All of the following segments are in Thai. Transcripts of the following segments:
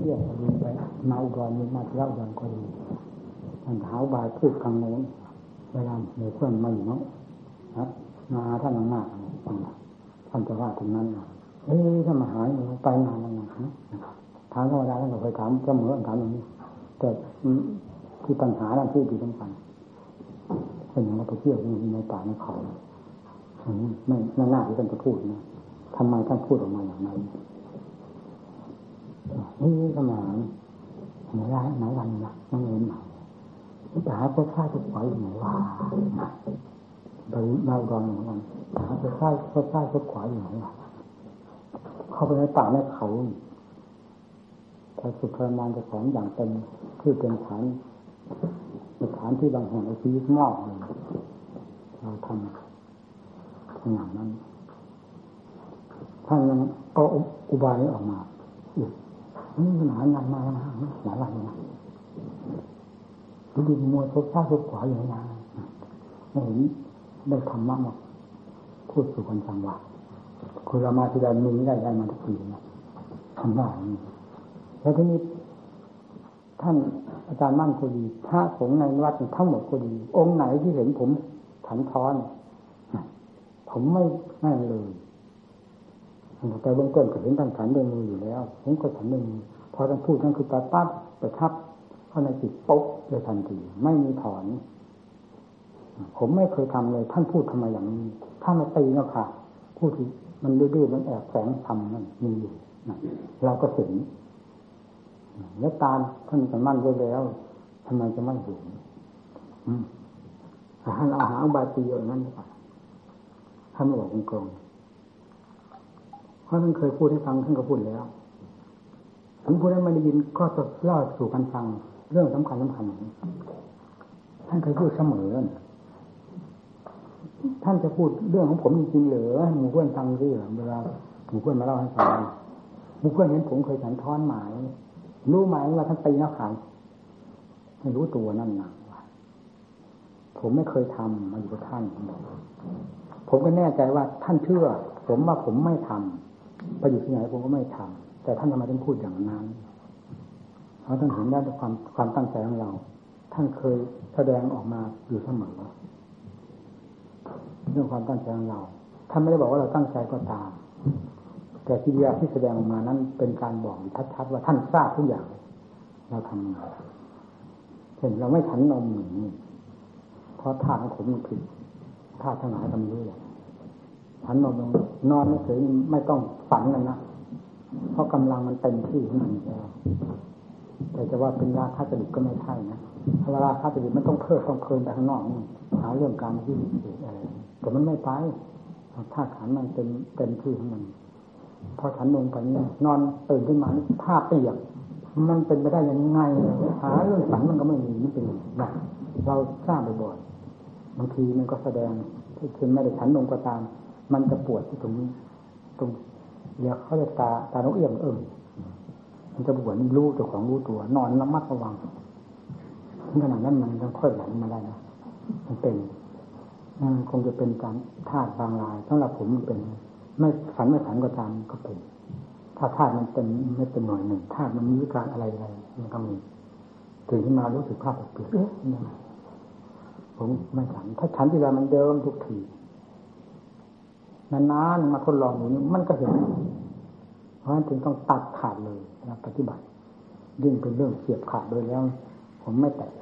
ที่ยวก็ดีไปมาอุดรมีมาที่อุดรก็ดีท่านเท้าบายพูดคำโน้นเวลาเมื่อเพื่อนมาอยู่เนาะครับมาท่านมากๆท่านจะว่าถึงนั้นถ้ามาหาไปนานแล้วนะถามธรรมดาท่านก็เคยถามเสมอถามอย่างนี้แต่ที่ปัญหานั่นที่สำคัญเป็นอย่างเราไปเที่ยวในป่าในเขาไม่น่าที่ท่านจะพูดนะทำไมท่านพูดออกมาอย่างนั้นสมานไหนร้ายไหนวันนะน้องเอ็นไปหาเจ้าข้าจะปล่อยไหนว่าไปเราดอนเหมือนกันหาเจ้าข้าจะปล่อยไหนว่าเข้าไปในป่าในเขาถ้าสุดทรมานจะสอนอย่างเป็นที่เป็นฐานที่บางแห่งในชีวิตมอกเลยเราทำอย่างนั้นท่านยังเอาอุบายออกมานี่ปัญหางานมาแล้วนะหลายวันนะดินมวยทบซ้ายทบขวาอยู่นานไม่เห็นได้ทำมากหรอกพูดสู่คนฟังว่าคือเรามาที่ใดมือไม่ได้มาทุกทีนะทำได้แล้วทีนี้ท่านอาจารย์มั่นก็ดีพระสงฆ์ในวัดทั้งหมดก็ดีองค์ไหนที่เห็นผมฉันท้อนผมไม่เลยแต่เบื้องต้นก็เห็นท่านฉันด้วยมืออยู่แล้วผมก็ฉันด้วยมือพอท่านพูดนั่นคือปั๊บไปทับเข้าในจิตปุ๊บเลยทันทีไม่มีถอนผมไม่เคยทำเลยท่านพูดทำไมอย่างนี้ถ้ามาตีเนาะค่ะพูดที่มันดื้อๆมันแอบแฝงทำนั่นมีอยู่เราก็เห็นแล้วตาท่านฉันมั่นไว้แล้วทำไมจะไม่เห็นท่านเอาหาบาตีอย่างนั้นท่านบอกตรงเพราะท่านเคยพูดให้ฟังท่านก็พูดแล้วถึงผู้นั้นไม่ได้ยินก็จะเล่าสู่กันฟังเรื่องสำคัญท่านเคยพูดเสมอท่านจะพูดเรื่องของผมจริงๆเหรอหมู่เพื่อนฟังสิเวลาหมู่เพื่อนมาเล่าให้ฟังหมู่เพื่อนเห็นผมเคยฉันท้อนหมายรู้ไหมว่าท่านตีนักขันไม่รู้ตัวนั่นนะผมไม่เคยทำมาอยู่กับท่านผมก็แน่ใจว่าท่านเชื่อผมว่าผมไม่ทำไปอยู่ที่ไหนผมก็ไม่ทำแต่ท่านทำไมถึงพูดอย่างนั้นเพราะท่านเห็นได้ด้วยความตั้งใจของเราท่านเคยแสดงออกมาอยู่เสมอเรื่องความตั้งใจของเราท่านไม่ได้บอกว่าเราตั้งใจก็ตามแต่กิริยาที่แสดงออกมานั้นเป็นการบอกชัดๆว่าท่านทราบทุกอย่างเราทำงานเช่นเราไม่ฉันนมอย่างนี้เพราะท่าของผมมันผิดท่าทั้งหลายทำด้วยฉันนอนนอนไม่เฉยไม่ต้องฝันเลยนะเพราะกำลังมันเต็มที่ของมันแล้วแต่จะว่าเป็นราคะจริตก็ไม่ใช่นะถ้าราคะจริตมันต้องเพิ่มต้องเพลินไปข้างนอกนี่หาเรื่องการที่อะไรแต่มันไม่ไปถ้าขันมันเต็มที่ของมันพอฉันลงไปนี่นอนตื่นขึ้นมานี่ผ้าเปียกมันเป็นไปได้ยังไงหาเรื่องฝันมันก็ไม่มีนี่เป็นนะเราทราบบ่อยๆบางทีมันก็แสดงที่เช่นไม่ได้ฉันลงก็ตามมันจะปวดที่ตรงนี้ตรงเดี๋ยวเขาจะตานกเอี้ยงมันจะปวดรู้ตัวของรู้ตัวนอนระมัดระวังขนาดนั้นมันต้องค่อยไหลมาได้นะมันเป็นคงจะเป็นการธาตุบางรายสำหรับผมมันเป็นไม่ฝันไม่ฝันก็ตามก็เป็นถ้าธาตุมันเป็นไม่เป็นหน่อยหนึ่งธาตุมันมีวิการอะไรมันก็มีตื่นขึ้นมารู้สึกภาพเปลี่ยนผมไม่ฉันถ้าฉันทีไรมันเดิมทุกทีนานๆมาทดลองอยู่นี่มันก็เห็นเพราะฉะนั้นถึงต้องตัดขาดเลยนะปฏิบัติยิ่งเป็นเรื่องเสียบขาดโดยแล้วผมไม่แตะ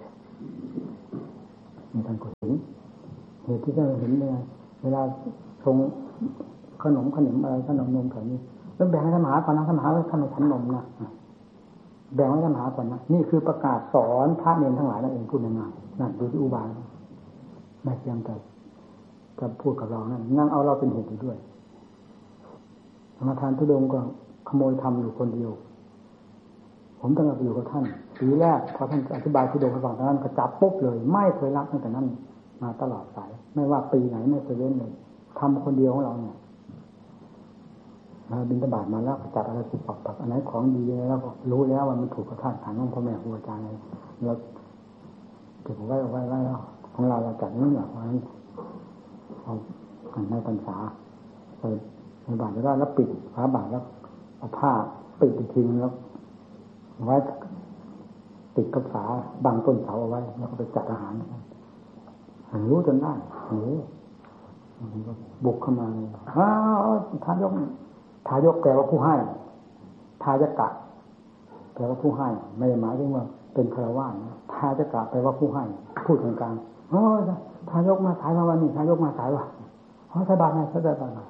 มีท่านก็เห็นเหตุที่ท่านเห็นเนี่ยเวลาชงขนมอะไรขนมนมแบบนี้แล้วแบ่งให้ท่านมหาก่อนนะท่านมหาไว้ท่านไม่ฉันนมนะแบ่งให้ท่านมหาก่อนนะนี่คือประกาศสอนพระเนรทั้งหลายนั่นเองพูดง่ายๆนั่นดูที่อุบายไม่เพียงแต่จะพูดกับเรานั่นนั่งเอาเราเป็นเหตุอยู่ด้วยธรรมทานทุดงก็ขโมยทำอยู่คนเดียวผมตั้งแต่อยู่กับท่านปีแรกพอท่านอธิบายทุดงให้ฟังตอนนั้นก็จับปุ๊บเลยไม่เคยรักตั้งแต่นั้นมาตลอดสายไม่ว่าปีไหนไม่เคยเว้นเลยทำคนเดียวของเราเนี่ยมาบิณฑบาตมาแล้วจัดอะไรสิปักอันไหนของดีแล้วก็รู้แล้วว่ามันถูกกับท่านฐานของพ่อแม่ครูอาจารย์อะไรเราเก็บไว้แล้วของเราจัดนี่เนี่ยเพราะฉะนั้นเอาในพรรษาไปในบาตรแล้วปิดฝาบาตรแล้วเอาผ้าปิดอีกทีแล้วไว้ติดกับฝาบังต้นเสาเอาไว้แล้วก็ไปจัดอาหารรู้จนได้บุกเข้ามาทายกแปลว่าผู้ให้ทายกะแปลว่าผู้ให้ไม่ได้หมายถึงว่าเป็นฆราวาสทายกะแปลว่าผู้ให้พูดกลางๆทายกมาสายมาวันนี้ทายกมาสายว่ะสบายไหมสบาย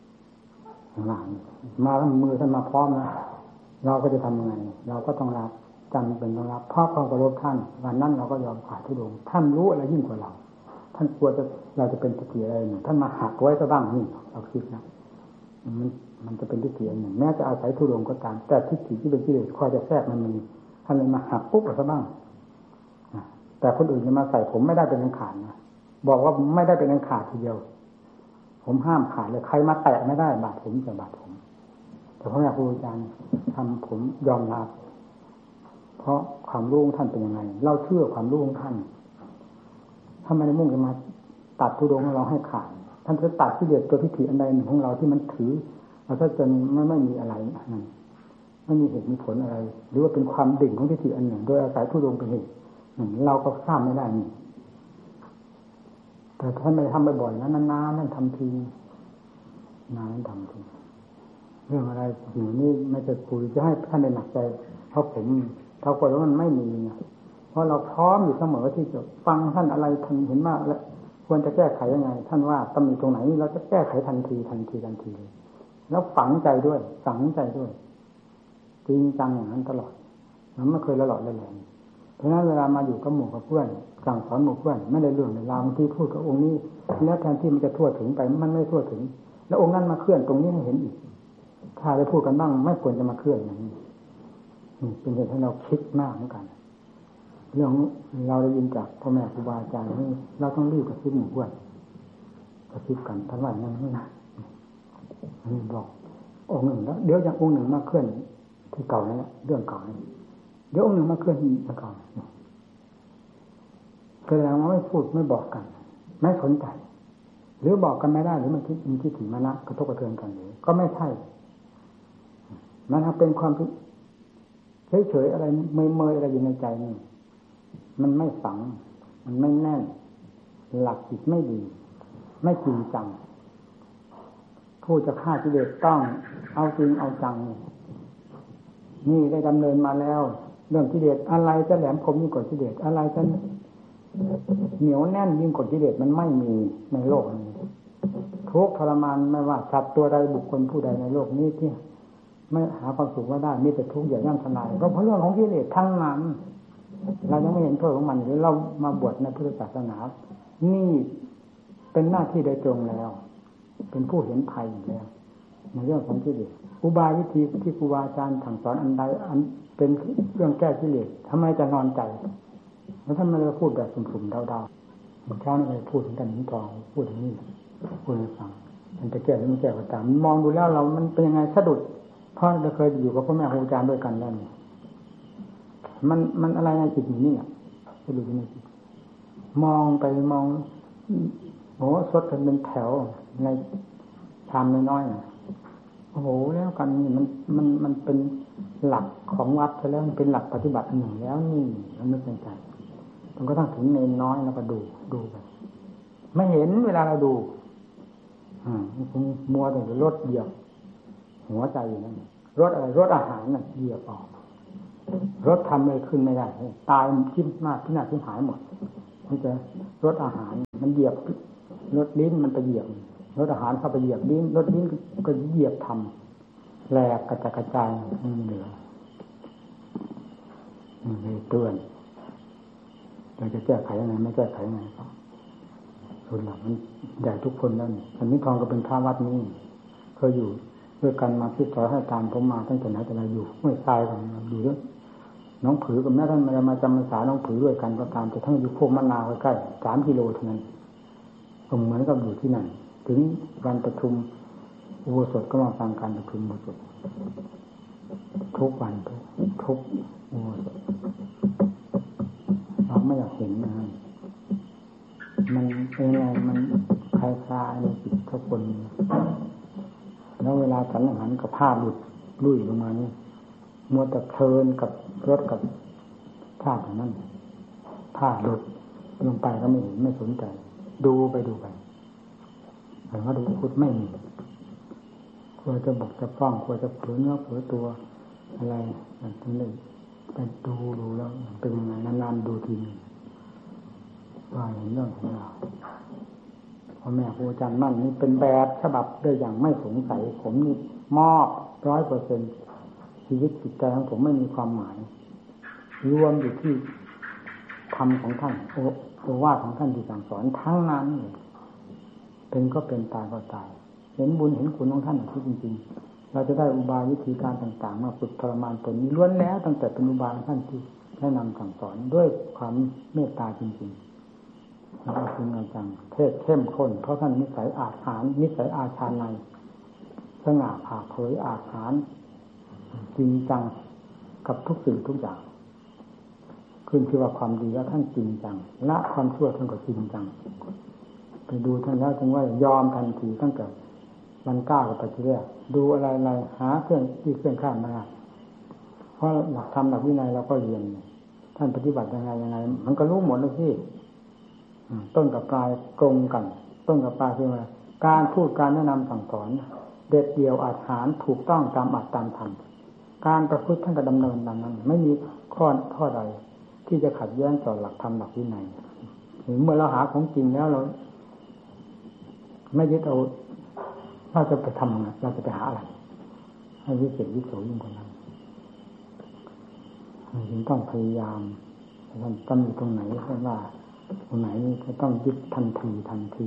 มาแล้วมือท่านมาพร้อมนะเราก็จะทำยังไงเราก็ต้องรับจำเป็นต้องรับเพราะความเคารพท่านวันนั้นเราก็ยอมขาดทุดงท่านรู้อะไรยิ่งกว่าเราท่านกลัวเราจะเป็นทิฏฐิอะไรหนึ่งท่านมาหักไว้ซะบ้างนี่เราคิดนะมันจะเป็นทิฏฐิอันหนึ่งแม้จะอาศัยทุดงก็ตามแต่ทิฏฐิที่เป็นกิเลสคอยจะแทรกมันมีท่านเลยมาหักปุ๊บซะบ้างแต่คนอื่นจะมาใส่ผมไม่ได้เป็นอันขาดนะบอกว่าไม่ได้เป็นอันขาดทีเดียวผมห้ามขาดเลยใครมาแตะไม่ได้บาดผมจะบาดผมแต่พระแม่ครูอาจารย์ทำผมยอมรับเพราะความรู้ของท่านเป็นยังไงเราเชื่อความรู้ของท่านถ้าไม่ได้มุ่งจะมาตัดทุดงของเราให้ขาดท่านจะตัดที่เด็ดตัวทิฏฐิอันใดหนึ่งของเราที่มันถือเราถ้าจนไม่มีอะไรนั่นไม่มีเหตุมีผลอะไรหรือว่าเป็นความดิ่งของทิฏฐิอันหนึ่งโดยอาศัยทุดงเป็นเหตุเราก็ทราบไม่ได้นี่แต่ท่านไม่ทำบ่อยๆนะนานๆนั่นทำทีนานทำทีเรื่องอะไรอยู่นี่ไม่จะคุยจะให้ท่านได้หนักใจเพราะผมเท่ากับว่ามันไม่มีนะเพราะเราพร้อมอยู่เสมอที่จะฟังท่านอะไรท่านเห็นมากแล้วควรจะแก้ไขยังไงท่านว่าตำหนิตรงไหนเราจะแก้ไขทันทีแล้วฝังใจด้วยจริงจังอย่างนั้นตลอดมันไม่เคยละหลอดละแหลงเพราะฉะนั้นเวลามาอยู่กับหมู่กับเพื่อนสั่งสอนหมู่เพื่อนไม่ได้เรื่องในราวบางทีพูดกับองค์นี้แล้วแทนที่มันจะทั่วถึงไปมันไม่ทั่วถึงแล้วองค์นั้นมาเคลื่อนตรงนี้ให้เห็นอีกถ้าได้พูดกันบ้างไม่ควรจะมาเคลื่อนอย่างนี้เป็นเหตุให้เราคิดมากเหมือนกันเรื่องเราได้ยินจากพ่อแม่ครูบาอาจารย์นี่เราต้องรีบกระซิบหมู่เพื่อนกระซิบกันท่านว่าอย่างนั้นนะนี่บอกองค์หนึ่งแล้วเดี๋ยวอย่างองค์หนึ่งมาเคลื่อนที่เก่านั่นแหละเรื่องเก่านี่เดี๋ยวองค์หนึ่งมาเคลื่อนที่เก่าแสดงว่าไม่พูดไม่บอกกันไม่สนใจหรือบอกกันไม่ได้หรือมันมีที่ถึงมานะกระทบกระเทือนกันหรือก็ไม่ใช่มันเป็นความเฉยๆอะไรเมยๆอะไรอยู่ในใจนี่มันไม่ฝังมันไม่แน่นหลักจิตไม่ดีไม่จริงจังผู้จะฆ่ากิเลสต้องเอาจริงเอาจังนี่ได้ดำเนินมาแล้วเรื่องกิเลสอะไรจะแหลมคมยิ่งกว่ากิเลสอะไรจะเหนียวแน่นยิ่งกว่ากิเลสมันไม่มีในโลกนี้ทุกข์ทรมานไม่ว่าสัตว์ตัวใดบุคคลผู้ใดในโลกนี้ที่ไม่หาความสุขว่าได้มีแต่ทุกข์อย่างย่ำทนายก็เพราะเรื่องของกิเลสทั้งนั้นเรายังไม่เห็นโทษของมันหรือเรามาบวชในพุทธศาสนานี่เป็นหน้าที่โดยตรงแล้วเป็นผู้เห็นภัยแล้วในเรื่องของกิเลสอุบายวิธีที่ครูบาอาจารย์สั่งสอนอันใดอันเป็นเรื่องแก้กิเลสทำไมจะนอนใจแล้วท่านไม่ได้พูดแบบสุ่มๆเดาๆเมื่อเช้านี่เลยพูดถึงกันหินทองพูดถึงนี่พูดให้ฟังมันจะแก้หรือไม่แก้ก็ตามมองดูแล้วเรามันเป็นยังไงสะดุดเพราะเราเคยอยู่กับพ่อแม่ครูอาจารย์ด้วยกันแล้วนี่มันอะไรในจิตนี่อ่ะสะดุดในจิตมองไปมองโอ้สดกันเป็นแถวในชามน้อยๆโอ้โหแล้วกันนี่มันเป็นหลักของวัดไปแล้วมันเป็นหลักปฏิบัติอันหนึ่งแล้วนี่มันนึกในใจมันก็ต้องถึงเนนน้อยแล้วก็ดูไปไม่เห็นเวลาเราดูมัวแต่รถเหยียบหัวใจอยู่นั่นรถอะไรรถอาหารน่ะเหยียบออกรถทำเลยขึ้นไม่ได้ตายชิ้นมากที่หน้าที่หายหมดมันจะรถอาหารมันเหยียบรถลิ้นมันไปเหยียบรถอาหารเข้าไปเหยียบลิ้นรถลิ้นก็เหยียบทำแหลกกระจายเหลือเตือนเราจะแก้ไขยังไงไม่แก้ไขยังไงครับส่วนหลังมันใหญ่ทุกคนแล้วนี่สันนิทองก็เป็นพระวัดนี้เคยอยู่ด้วยกันมาพิจารณาให้ตามผมมาตั้งแต่ไหนแต่ไรอยู่ไม่ทรายกันอยู่ด้วยน้องผือกับแม่ท่านมาจำพรรษาน้องผือด้วยกันก็ตามแต่ทั้งอยู่โคกมะนาวใกล้ๆ3 กิโลเท่านั้นเหมือนกับอยู่ที่นั่นถึงวันประชุมอุโบสถก็มาฟังการประชุมอุโบสถทุกวันทุกอุโบสถเราไม่อยากเห็นนะมันเป็นไงมันคลายในจิตทุกคนแล้วเวลาฉันอาหารกับผ้าหลุดลุ่ยลงมานี่มัวแต่เพลินกับรถกับธาตุอย่างนั้นธาตุหลุดลงไปก็ไม่เห็นไม่สนใจดูไปเห็นว่าดูพุทธไม่มีควรจะบกจะฟ้องควรจะเผลอเนื้อเผลอตัวอะไรทั้งนั้นไปดูแล้วเป็นยังไงนานๆดูทีนึงว่าเห็นเรื่องของเราพ่อแม่ครูอาจารย์มั่นนี่เป็นแบบฉบับได้อย่างไม่สงสัยผมนี่มอบ 100%ชีวิตจิตใจของผมไม่มีความหมายรวมอยู่ที่ธรรมของท่านโอวาทของท่านที่สั่งสอนทั้งนั้นเลยเป็นก็เป็นตายก็ตายเห็นบุญเห็นคุณของท่านที่จริงๆเราจะได้อุบายวิธีการต่างๆมาฝึกทรมานตนนี้ล้วนแล้วตั้งแต่เป็นอุบายท่านที่แนะนำสั่งสอนด้วยความเมตตาจริงๆเราจริงจังเทศเข้มข้นเพราะท่านนิสัยอาถรรพ์นิสัยอาชาในสง่าผ่าเผยอาถรรพ์จริงจังกับทุกสิ่งทุกอย่างขึ้นชื่อว่าความดีแล้วท่านจริงจังละความชั่วท่านก็จริงจังไปดูท่านแล้วถึงว่ายอมทันทีตั้งแต่วันก้าวไปที่แรกดูอะไรหาเครื่องข้ามมาเพราะหลักธรรมหลักวินัยเราก็เรียนท่านปฏิบัติยังไงมันก็รู้หมดเลยที่ต้นกับปลายตรงกันต้นกับปลายคือว่าการพูดการแนะนำสั่งสอนเด็ดเดี่ยวอาถรรพ์ถูกต้องตามอัตตามธรรมการประพฤติท่านก็ดำเนินตามนั้นไม่มีข้อใดที่จะขัดแย้งต่อหลักธรรมหลักวินัยเมื่อเราหาของจริงแล้วเราไม่ยึดเอาเราจะไปทำอะไรเราจะไปหาอะไรให้วิเศษวิโสยิ่งกว่านั้นจึงต้องพยายามท่านตั้งอยู่ตรงไหนท่านว่าตรงไหนนี่จะต้องยึดทันที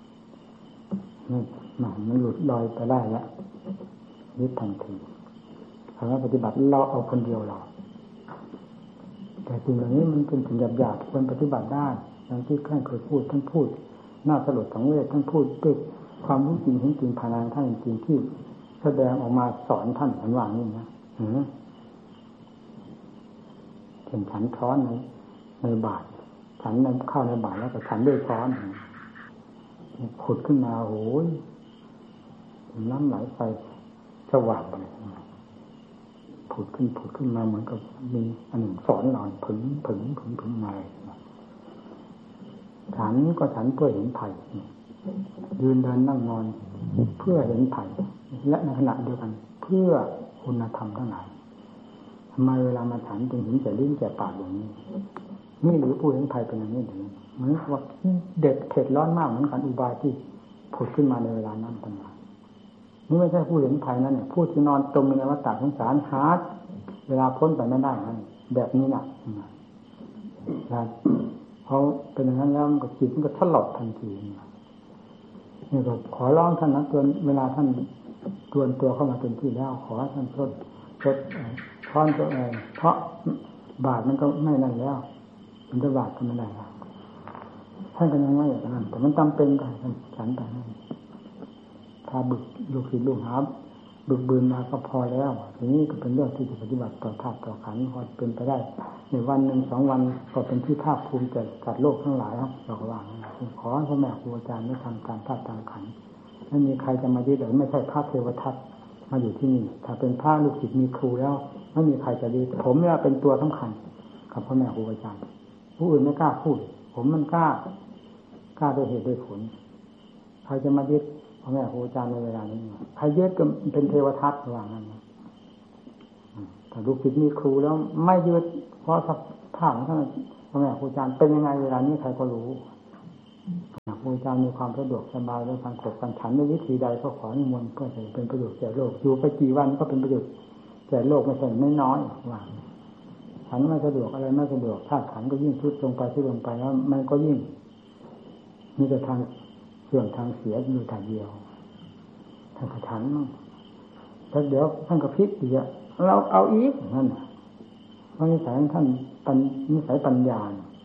มันหลุดลอยไปได้แล้วยึดทันทีคำว่าปฏิบัติเราเอาคนเดียวเราแต่สิ่งเหล่านี้มันเป็นสิ่งหยาบๆควรปฏิบัติได้อย่างที่ท่านเคยพูดท่านพูดน่าสลดสังเวชท่านพูดด้วยความรู้จริงเห็นจริงภายในท่านจริงที่แสดงออกมาสอนท่านเหมือนว่านี่นะเห็นฉันช้อนในบาตรฉันเข้าในบาตรแล้วก็ฉันด้วยช้อนขุดขึ้นมาโอ้ยน้ำไหลไฟสว่างเลยผุดขึ้นมาเหมือนกับมีอันหนึ่งสอนหน่อยผึ่งมาฉันก็ฉันเพื่อเห็นไผ่ยืนเดินนั่งนอนเพื่อเห็นไผ่และในขณะเดียวกันเพื่อคุณธรรมทั้งหลายทำไมเวลามาฉันจึงเห็นแต่ลิ้นแต่ปากอย่างนี้นี่หรือผู้เห็นไผ่เป็นอย่างนี้หรือเหมือนว่าเด็ดเผ็ดร้อนมากเหมือนกันอุบายที่ผุดขึ้นมาในเวลานั้นต่างๆนี่ไม่ใช่ผู้เห็นภัยนั่นเนี่ยผู้ที่นอนจมในวัฏฏะสงสารหาเวลาพ้นไปไม่ได้นั่นแบบนี้น่ะเพราะเป็นอย่างนั้นแล้วมันก็จิตมันก็สลดทันทีนี่ก็ขอร้องท่านนะเวลาท่านจวนตัวเข้ามาเป็นที่แล้วขอท่านทดช้อนตัวเพราะบาทมันก็ไม่นั่นแล้วมันจะบาทก็ไม่ได้ท่านก็ยังไม่อย่างนั้นแต่มันจำเป็นกันฉันแต่นั้นถ้าบึกลูกศิษย์ลูกหาบึกบืนมาก็พอแล้วทีนี้ก็เป็นเรื่องที่จะปฏิบัติต่อธาตุต่อขันธ์พอเป็นไปได้ในวันหนึ่ง2 วันก็เป็นที่ภาคภูมิใจสัตว์โลกทั้งหลายเราก็ว่าขอให้พ่อแม่ครูอาจารย์ได้ทำตามธาตุตามขันธ์ไม่มีใครจะมายึดเลยไม่ใช่พระเทวทัตมาอยู่ที่นี่ถ้าเป็นพระลูกศิษย์มีครูแล้วไม่มีใครจะยึดผมเนี่ยเป็นตัวสำคัญกับพ่อแม่ครูอาจารย์ผู้อื่นไม่กล้าพูดผมมันกล้าด้วยเหตุด้วยผลใครจะมายึดพ่อแม่ครูอาจารย์ในเวลานี้ใครยึดก็เป็นเทวทัตว่างั้นถ้าลูกศิษย์มีครูแล้วไม่ยึดเพราะสภาพของท่านพ่อแม่ครูอาจารย์เป็นยังไงเวลานี้ใครก็รู้ครูอาจารย์มีความสะดวกสบายในทางขบการฉันในวิธีใดก็ขอนิมนต์เพื่อจะเป็นประโยชน์แก่โลกอยู่ไปกี่วันก็เป็นประโยชน์แก่โลกไม่ใช่น้อยว่าฉันไม่สะดวกอะไรไม่สะดวกธาตุขันธ์ก็ยิ่งทุดลงไปแล้วมันก็ยิ่งมีแต่ทางเสื่อมทางเสียอยู่แต่เดียวท่านก็ฉันแล้วเดี๋ยวท่านก็พลิกอีกเราเอาอีกนั่นเพราะนิสัยท่านนิสัยปัญญา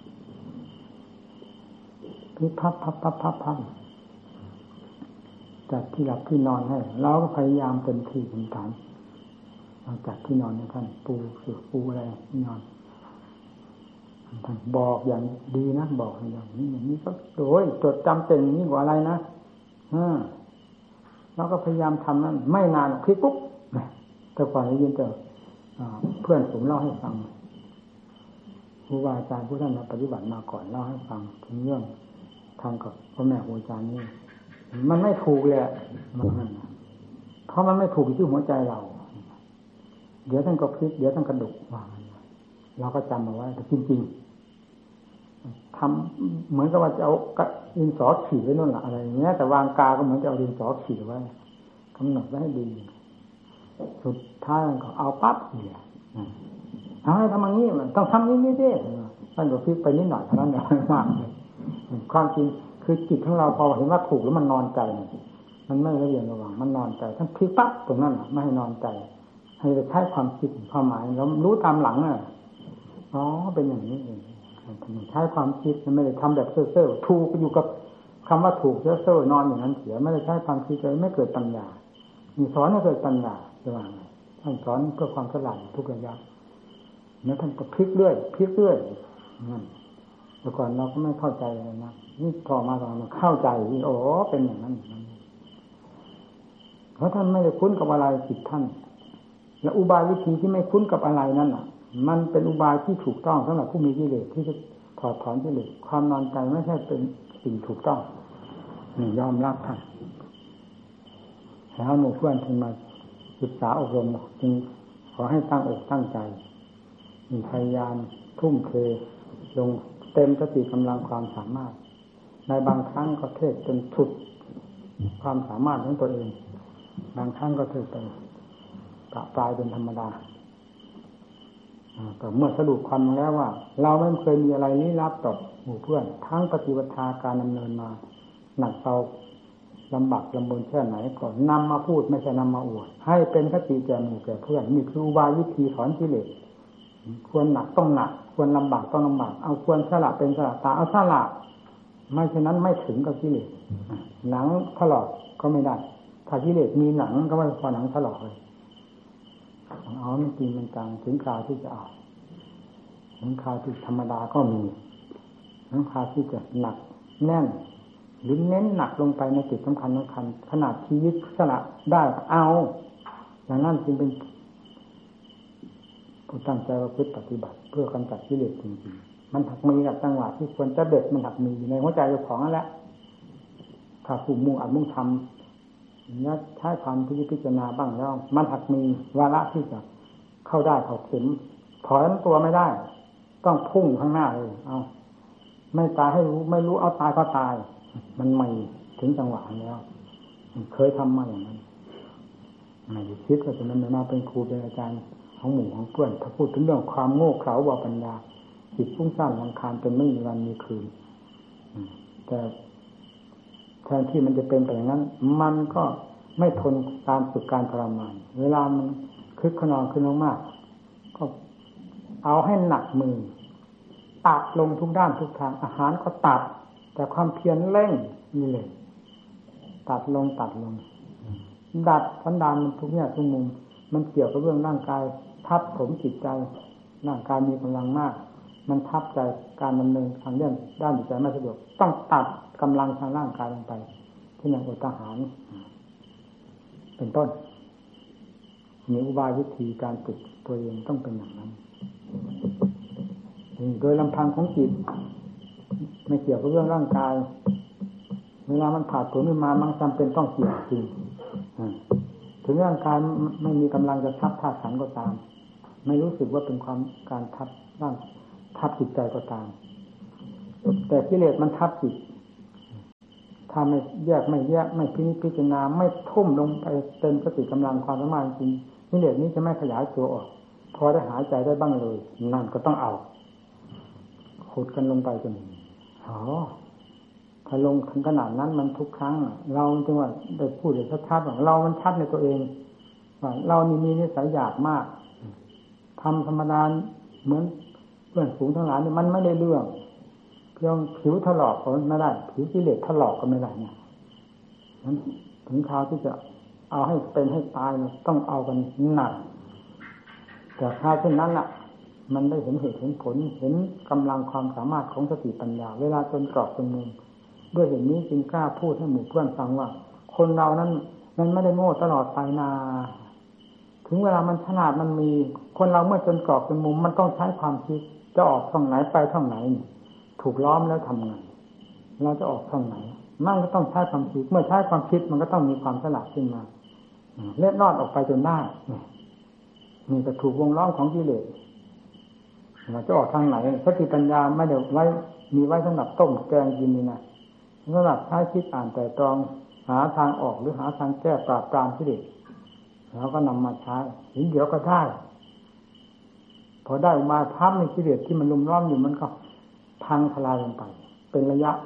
พลิกพับจัดที่หลับที่นอนให้เราก็พยายามเต็มที่เต็มฐานเราจัดที่นอนให้ท่านปูอะไรที่นอนท่านบอกอย่างดีนะบอกอย่างนี้ก็โอ้ยจดจำเป็นนี่กว่าอะไรนะเราก็พยายามทำนั้นไม่นานพลิกปุ๊บแต่ก่อนได้ยินแต่เพื่อนผมเล่าให้ฟังครูบาอาจารย์ผู้ท่านมาปฏิบัติมาก่อนเล่าให้ฟังถึงเรื่องทำกับพ่อแม่ครูอาจารย์นี่มันไม่ถูกเลยมันเพราะมันไม่ถูกที่หัวใจเราเดี๋ยวท่านก็พลิกเดี๋ยวท่านกระดุกว่าเราก็จำเอาไว้แต่จริงๆทำเหมือนกับว่าจะเอาดินสอขีดไว้นั่นแหละอะไรอย่างเงี้ยแต่วางกาก็เหมือนจะเอาดินสอขีดไว้กำหนดไว้ให้ดีสุดท้ายก็เอาปั๊บเนี่ยเอาให้ทำอย่างนี้มันต้องทำนี้ดิท่านก็พลิกไปนิดหน่อยเท่านั้นเองมากเลยความจริงคือจิตของเราพอเห็นว่าถูกแล้วมันนอนใจมันไม่ระเบียบระวังมันนอนใจท่านพลิกปั๊บตรงนั้นไม่ให้นอนใจให้เราใช้ความคิดความหมายเรารู้ตามหลังอ๋อเป็นอย่างนี้เองใช้ความคิดไม่ได้ทำแบบเซ่อถูกอยู่กับคำว่าถูกเซ่อนอนอย่างนั้นเสียไม่ได้ใช้ความคิดเลยไม่เกิดปัญญามีสอนให้เกิดปัญญาระวังท่านสอนเพื่อความฉลาดทุกระยะแล้วท่านก็พลิกเรื่อยนั่นแต่ก่อนเราก็ไม่เข้าใจเลยนะนี่พอมาตอนเราเข้าใจโอ้เป็นอย่างนั้นเพราะท่านไม่ได้คุ้นกับอะไรจิตท่านและอุบายวิธีที่ไม่คุ้นกับอะไรนั่นมันเป็นอุบายที่ถูกต้องสำหรับผู้มีกิเลสที่จะถอดถอนกิเลสความนอนใจไม่ใช่เป็นสิ่งถูกต้องนี่ยอมรับท่านแล้วหมู่เพื่อนที่มาศึกษาอบรมจึงขอให้ตั้งอกตั้งใจพยายามทุ่มเทลงเต็มสติกำลังความสามารถในบางครั้งก็เทศจนสุดความสามารถของตัวเองบางครั้งก็เทศไปปลายเป็นธรรมดาแต่เมื่อสรุปความแล้วว่าเราไม่เคยมีอะไรลี้ลับต่อหมู่เพื่อนทั้งปฏิบัติการดำเนินมาหนักเบาลำบากลำบนแค่ไหนก็นำมาพูดไม่ใช่นำมาอวดให้เป็นคติแก่หมู่แก่เพื่อนนี่คืออุบายวิธีสอนกิเลสควรหนักต้องหนักควรลำบากต้องลำบากเอาควรสละเป็นสละตาเอาสละไม่เช่นนั้นไม่ถึงกับกิเลสหนังถลอกก็ไม่ได้ถ้ากิเลสมีหนังก็ไม่พอหนังถลอกเลยเอามันจริงมันจังถึงคราวที่จะเอาถึงคราวที่ธรรมดาก็มีถึงคราวที่จะหนักแน่นหรือเน้นหนักลงไปในจุดสำคัญขนาดชีวิตสละได้เอาอย่างนั้นจึงเป็นผู้ตั้งใจประพฤติปฏิบัติเพื่อกำจัดกิเลสจริงๆมันถักมีกับจังหวะที่ควรจะเด็ดมันถักมีอยู่ในหัวใจเจ้าของนั่นแหละถ้าผู้มุ่งอัดมุ่งทำเนี่ยใช้ความพิจารณาบ้างแล้วมันถักมีวาระที่จะเข้าได้เข้าเข็มถอยตัวไม่ได้ต้องพุ่งข้างหน้าเลยเอาไม่ตายให้รู้ไม่รู้เอาตายก็ตายมันไม่ถึงจังหวะแล้วเคยทำมาอย่างนั้นไม่คิดว่าจะมันมาเป็นครูเป็นอาจารย์ของหมู่ของเพื่อนถ้าพูดถึงเรื่องความโง่เขลาบ่ปัญญาจิตฟุ้งซ่านรำคาญจนไม่มีวันมีคืนแต่แทนที่มันจะเป็นไปอย่างนั้นมันก็ไม่ทนการฝึกการทรมานเวลามันคึกขนองขึ้นมากๆก็เอาให้หนักมือตัดลงทุกด้านทุกทางอาหารก็ตัดแต่ความเพียรเร่งนี่เลยตัดลงดัดสันดานมันทุกเนี่ยทุกมุมมันเกี่ยวกับเรื่องร่างกายทับถมจิตใจร่างกายมีกำลังมากมันทับใจการดำเนินทางเรื่องด้านจิตใจไม่สะดวกต้องตัดกำลังทางร่างกายลงไปที่อย่างอดอาหารเป็นต้นมีอุบายวิธีการฝึกตัวเองต้องเป็นอย่างนั้นโดยลำพังของจิตไม่เกี่ยวกับเรื่องร่างกายเวลามันผ่าตัวขึ้นมามันจำเป็นต้องเกี่ยวจริงถึงร่างกายไม่มีกำลังจะทับธาตุขันธ์ก็ตามไม่รู้สึกว่าเป็นความการทับจิตใจก็ตามแต่กิเลสมันทับจิตถ้าไม่แยกไม่พิจารณาไม่ทุ่มลงไปเต็มสติกำลังความสามารถจริงกิเลสนี้จะไม่ขยายตัวออกพอได้หายใจได้บ้างเลยนั่นก็ต้องเอาขุดกันลงไปจนถ้าลงถึงขนาดนั้นมันทุกครั้งเราจึงว่าได้พูดอย่างชัดๆว่าเรามันชัดในตัวเองว่าเรานี่มีนิสัยหยาบมากทำธรรมดาเหมือนเพื่อนฝูงทั้งหลายนี่มันไม่ได้เรื่องเพียงผิวถลอกก็ไม่ได้ผิวกิเลสถลอกก็ไม่ได้เนี่ยนั้นถึงคราวที่จะเอาให้เป็นให้ตายต้องเอากันหนักแต่คราวเช่นนั้นล่ะมันได้เห็นเหตุเห็นผลเห็นกำลังความสามารถของสติปัญญาเวลาจนกรอบจนมุมด้วยเหตุนี้จึงกล้าพูดให้หมู่เพื่อนฟังว่าคนเรานั้นมันไม่ได้โง่ตลอดไปนาถึงเวลามันฉลาดมันมีคนเราเมื่อจนกรอบเป็นมุมมันต้องใช้ความคิดจะออกทางไหนไปทางไหนถูกล้อมแล้วทำไงเราจะออกทางไหนมันก็ต้องใช้ความคิดเมื่อใช้ความคิดมันก็ต้องมีความฉลาดขึ้นมาเล็ดลอดออกไปจนได้นี่ก็ถูกวงล้อมของกิเลสเราจะออกทางไหนสติปัญญาไม่ได้ไว้มีไว้สำหรับต้มแกงกินนี่นะสำหรับใช้คิดอ่านแต่ตรองหาทางออกหรือหาทางแก้ปราบปรามกิเลสแล้วก็นำมาใช้เดี๋ยวก็ได้พอได้มาพับในกิเลสที่มันลุมล้อมอยู่มันก็พังทลายลงไปเป็นระยะ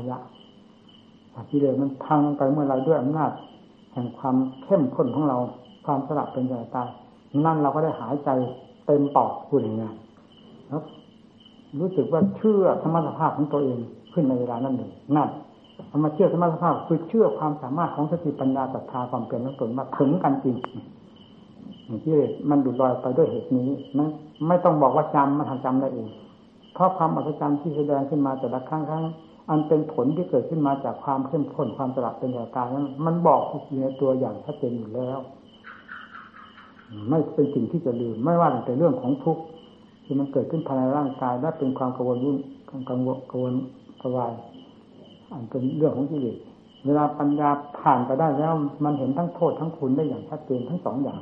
กิเลสมันพังไปเมื่อไรด้วยอำนาจแห่งความเข้มข้นของเราความสลับเป็นใจตายนั่นเราก็ได้หายใจเต็มปอดพูดอย่างนี้ครับรู้สึกว่าเชื่อสมรรถภาพของตัวเองขึ้นในเวลานั้นเลยนั่นเอามาเชื่อสมรรถภาพคือเชื่อความสามารถของสติปัญญาศรัทธาความเป็นของตนมาถึงกันจริงกิเลสมันดุดลอยไปด้วยเหตุนี้ไม่ต้องบอกว่าจำมันทำจำได้เองเพราะความอัศจรรย์ที่แสดงขึ้นมาแต่ละครั้งอันเป็นผลที่เกิดขึ้นมาจากความเข้มข้นความสลับเป็นอย่างกายนั้นมันบอกอยู่ในตัวอย่างชัดเจนอยู่แล้วไม่เป็นสิ่งที่จะลืมไม่ว่าแต่เรื่องของทุกข์ที่มันเกิดขึ้นภายในร่างกายและเป็นความกังวลกังวลกวายอันเป็นเรื่องของกิเลสเวลาปัญญาผ่านไปได้แล้วมันเห็นทั้งโทษทั้งคุณได้อย่างชัดเจนทั้งสองอย่าง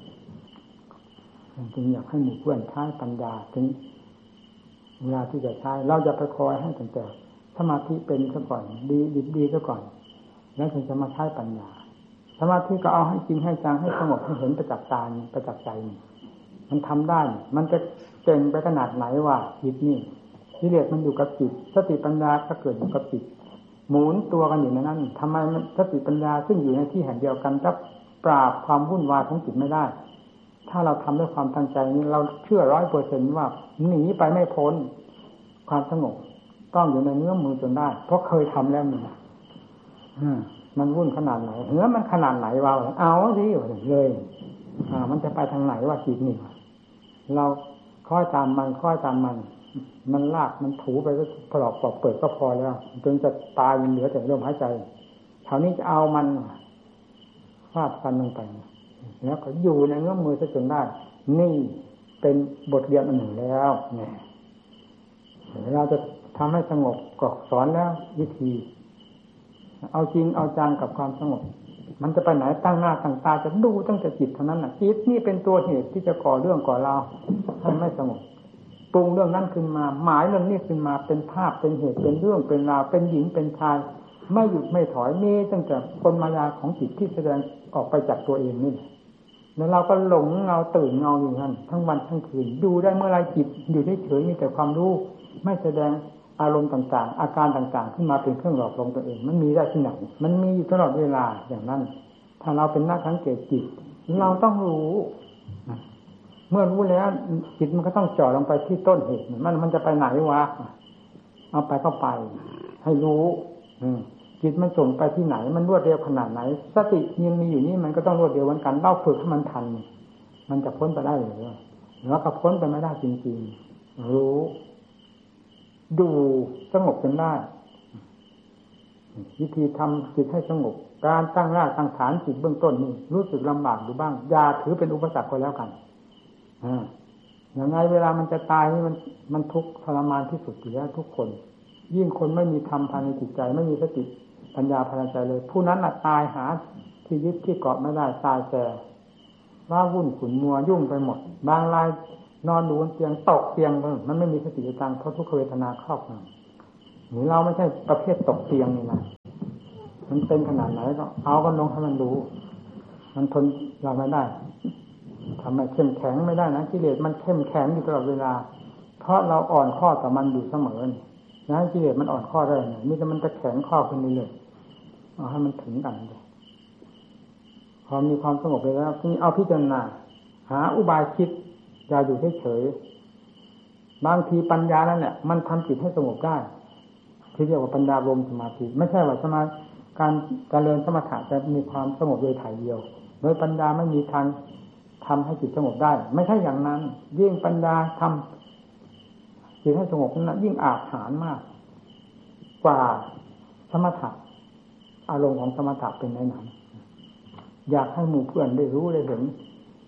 จึงอยากให้หมู่เพื่อนใช้ปัญญาถึงเวลาที่จะใช้เราจะไปคอยให้ตั้งแต่สมาธิเป็นซะก่อนดีซะก่อนแล้วถึงจะมาใช้ปัญญาสมาธิก็เอาให้จริงให้จังให้สงบให้เห็นประจักษ์ตาประจักษ์ใจมันทำได้มันจะเก่งไปขนาดไหนว่าจิตนี่กิเลสมันอยู่กับจิตสติปัญญาก็เกิดอยู่กับจิตหมุนตัวกันอยู่ในนั้นทำไมสติปัญญาซึ่งอยู่ในที่แห่งเดียวกันจะปราบความวุ่นวายของจิตไม่ได้ถ้าเราทำด้วยความตั้งใจนี้เราเชื่อ 100% ว่าหนีไปไม่พ้นความสงบต้องอยู่ในเนื้อมือจนได้เพราะเคยทำแล้วนี่มันวุ่นขนาดไหนเนื้อมันขนาดไหนวะเอาสิเลยมันจะไปทางไหนว่าจิตนี่เราค่อยตามมันลากมันถูไปก็ปลอกปอกเปิดก็พอแล้วจนจะตายมันเหลือแต่ลมหายใจคราวนี้จะเอามันฟาดฟันลงไปแล้วก็อยู่ในเงื้อมมือซะจนได้นี่เป็นบทเรียนอันหนึ่งแล้วเนี่ยเราจะทำให้สงบก็สอนแล้ววิธีเอาจริงเอาจังกับความสงบมันจะไปไหนตั้งหน้าตั้งตาจะดูตั้งแต่จิตเท่านั้นน่ะจิตนี่เป็นตัวเหตุที่จะก่อเรื่องก่อราวให้ไม่สงบปรุงเรื่องนั้นขึ้นมาหมายเรื่องนี้ขึ้นมาเป็นภาพเป็นเหตุเป็นเรื่องเป็นราวเป็นหญิงเป็นชายไม่หยุดไม่ถอยมีตั้งแต่คนมายาของจิตที่แสดงออกไปจากตัวเองนี่แล้วเราก็หลงเงาตื่นเงาอยู่นั่นทั้งวันทั้งคืนดูได้เมื่อไรจิตอยู่เฉยๆมีแต่ความรู้ไม่แสดงอารมณ์ต่างๆอาการต่างๆขึ้นมาเป็นเครื่องหลอกลวงตัวเองมันมีได้ที่ไหนมันมีอยู่ตลอดเวลาอย่างนั้นถ้าเราเป็นนักสังเกตจิตเราต้องรู้เมื่อรู้แล้วจิตมันก็ต้องจ่อลงไปที่ต้นเหตุมันจะไปไหนวะเอาไปก็ไปให้รู้จิตมันส่งไปที่ไหนมันรวดเร็วขนาดไหนสติยังมีอยู่นี่มันก็ต้องรวดเร็วเหมือนกันเราฝึกให้มันทันมันจะพ้นไปได้หรือแล้วก็พ้นไปไม่ได้จริงๆรู้ดูสงบกันได้วิธีทำจิตให้สงบการตั้งรากตั้งฐานจิตเบื้องต้นนี่รู้สึกลำบากอยู่บ้างอย่าถือเป็นอุปสรรคก็แล้วกันอย่างไงเวลามันจะตายนี่มันทุกข์ทรมานที่สุดอยู่แล้วทุกคนยิ่งคนไม่มีธรรมภายในจิตใจไม่มีสติปัญญาภายในใจเลยผู้นั้นน่ะตายหาที่ยึดที่เกาะไม่ได้ตายแก่ว่าวุ่นขุ่นมัวยุ่งไปหมดบางรายนอนดูบนเตียงตกเตียงมันไม่มีสติตังเพราะทุกขเวทนาครอบงำนี่เราไม่ใช่ประเภทตกเตียงนี่นะมันเป็นขนาดไหนก็เอากันลงให้มันรู้มันทนเราไม่ได้ทำให้เข้มแข็งไม่ได้นะกิเลสมันเข้มแข็งอยู่ตลอดเวลาเพราะเราอ่อนข้อต่อมันอยู่เสมอนะกิเลสมันอ่อนข้อได้ไงนี่แต่มันจะแข็งข้อขึ้นเรื่อยๆเอาให้มันถึงกันเลยพอมีความสงบไปแล้วนี่เอาพิจารณาหาอุบายคิดอย่าอยู่เฉยๆบางทีปัญญานั่นแหละมันทำจิตให้สงบได้ที่เรียกว่าปัญญารวมสมาธิไม่ใช่ว่าการเรียนสมถะจะมีความสงบโดยถ่ายเดียวโดยปัญญาไม่มีทางทำให้จิตสงบได้ไม่ใช่อย่างนั้นยิ่งปัญญาทำจิตให้สงบนั้นยิ่งอาถรรพ์มากกว่าสมถะอารมณ์ของสมถะเป็นไหนๆอยากให้หมู่เพื่อนได้รู้ได้เห็น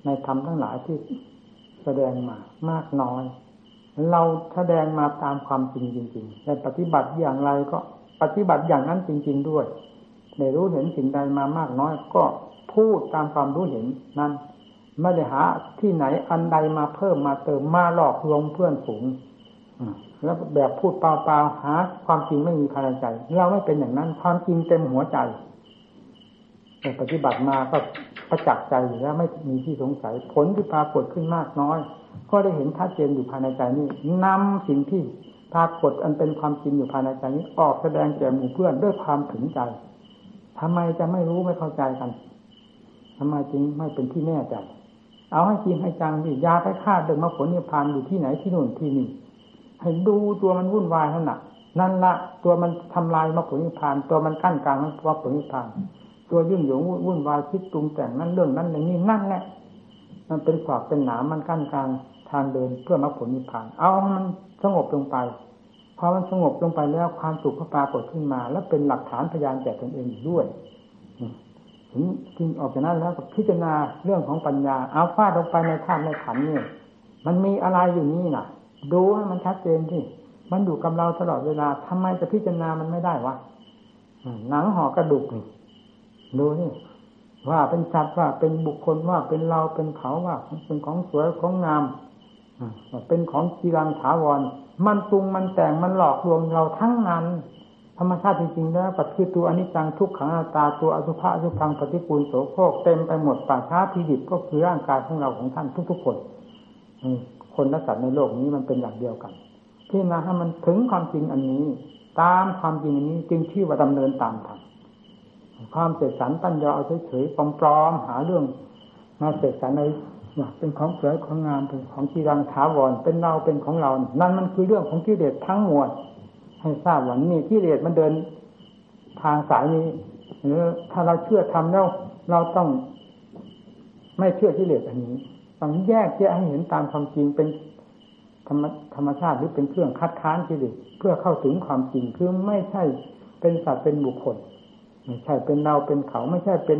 ในธรรมทั้งหลายที่แสดงมามากน้อยเราแสดงมาตามความจริงจริงๆแต่ปฏิบัติอย่างไรก็ปฏิบัติอย่างนั้นจริงๆด้วยได้รู้เห็นสิ่งใดมามากน้อยก็พูดตามความรู้เห็นนั้นไม่ได้หาที่ไหนอันใดมาเพิ่มมาเติมมาหลอกลวงเพื่อนฝูงแล้วแบบพูดเปล่าๆหาความจริงไม่มีภายในใจเราไม่เป็นอย่างนั้นความจริงเต็มหัวใจแต่ปฏิบัติมาก็ประจักษ์ใจอยู่แล้วไม่มีที่สงสัยผลที่ปรากฏขึ้นมากน้อยก็ได้เห็นชัดเจนอยู่ภายในใจนี้นำสิ่งที่ปรากฏอันเป็นความจริงอยู่ภายในใจนี้ออกแสดงแก่หมู่เพื่อนด้วยความถึงใจทำไมจะไม่รู้ไม่เข้าใจกันทำไมจึงไม่เป็นที่แน่ใจเอาให้จริงให้จังดิยาไปคาดเดินมาผลนิพพานอยู่ที่ไหนที่นู่นที่นี่ให้ดูตัวมันวุ่นวายนั่นละตัวมันทำลายมรรคผลนิพพานตัวมันกั้นกลางมรรคผลนิพพานตัวยุ่งเหยิงวุ่นวายคิดปรุงแต่งนั่นเรื่องนั้นอย่างนี้นั่นแหละมันเป็นขวากเป็นหนามมันกั้นกลางทางเดินเพื่อมรรคผลนิพพานเอามันสงบลงไปพอมันสงบลงไปแล้วความสุขก็ปรากฏขึ้นมาและเป็นหลักฐานพยานแก่ตนเองด้วยถึงออกจากนั้นแล้วก็พิจารณาเรื่องของปัญญาเอาฟาดลงไปในธาตุในขันธ์นี่มันมีอะไรอยู่นี่น่ะดูให้มันชัดเจนที่มันอยู่กับเราตลอดเวลาทำไมจะพิจารณามันไม่ได้วะหนังห่อกระดูกนี่ดูนี่ว่าเป็นสัตว์ว่าเป็นบุคคลว่าเป็นเราเป็นเขาว่าเป็นของสวยของงามเป็นของจีรังถาวรมันปรุงมันแต่งมันหลอกลวงเราทั้งนั้นธรรมชาติจริงๆแล้วก็คือตัวอนิจจังทุกขังอนัตตาตัวอสุภะอสุภังปฏิปูลโสโครกเต็มไปหมดป่าช้าพิดิบก็คือร่างกายของเราของท่านทุกๆคนคนและสัตว์ในโลกนี้มันเป็นอย่างเดียวกันที่มาให้มันถึงความจริงอันนี้ตามความจริงอันนี้จึงชื่อว่าดำเนินตามธรรมความเสกสรรปัญญาเอาเฉยๆปลอมๆหาเรื่องมาเสกสรรในเป็นของสวยของงามเป็นของจีรังถาวรเป็นเราเป็นของเรานั่นมันคือเรื่องของกิเลสทั้งหมดให้ทราบว่านี่กิเลสมันเดินทางสายนี้หรือถ้าเราเชื่อทำแล้วเราต้องไม่เชื่อกิเลสอันนี้ต้องแยกแยะให้เห็นตามความจริงเป็นธรรมชาติหรือเป็นเครื่องคัดค้านกิเลสเพื่อเข้าถึงความจริงคือไม่ใช่เป็นสัตว์เป็นบุคคลไม่ใช่เป็นเราเป็นเขาไม่ใช่เป็น